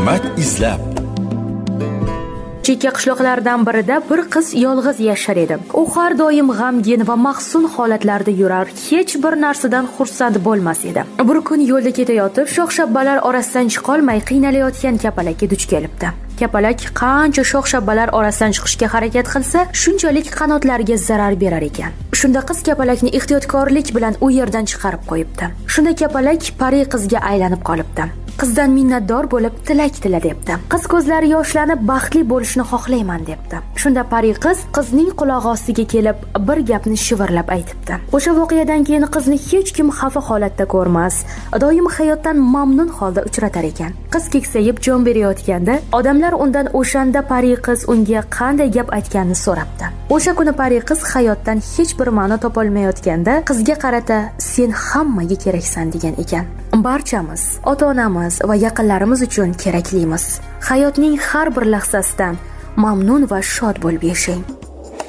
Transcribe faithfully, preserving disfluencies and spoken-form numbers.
hikmat izlab. Chekka qishloqlardan birida bir qiz yolg'iz yashar edi. U har doim g'amgin va mahzun holatlarda yurar, hech bir narsadan xursand bo'lmas edi. Bir kun yo'lda ketayotib, shox-shabbalar orasidan chiqolmay qiynalayotgan kapalakka duch kelibdi. Kapalak qancha shox-shabbalar orasidan chiqishga harakat qilsa, shunchalik qanotlariga zarar berar ekan. Shunda qiz kapalakni ehtiyotkorlik bilan u yerdan chiqarib qo'yibdi. Shunda kapalak pari qizga aylanib qolibdi. Qizdan minnatdor bo'lib tilak tila debdi. Qiz ko'zlari yoshlanib baxtli bo'lishni xohlayman debdi. Shunda pari qiz qizning quloq ostiga kelib bir gapni shivirlab aytibdi. O'sha voqeadan keyin qizni hech kim xafa holatda ko'rmas, doim hayotdan mamnun holda uchratar ekan. Qiz keksayib jon berayotganda odamlar undan o'shanda pari qiz unga qanday gap aytganini so'rabdi. O'sha kuni pari qiz hayotdan hech bir ma'no topolmayotganda qizga qarata sen hammaga keraksan degan ekan. Barchamiz ota-onamiz va yaqinlarimiz uchun keraklimiz. Hayotning har bir lahzasidan mamnun va shod bo'lib yashang.